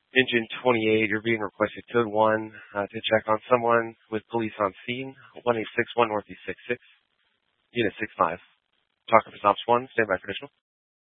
Engine 28, you're being requested code 1 to check on someone with police on scene, 1861 Northeast 66, Unit 65. Talking for Ops 1, stand by for additional.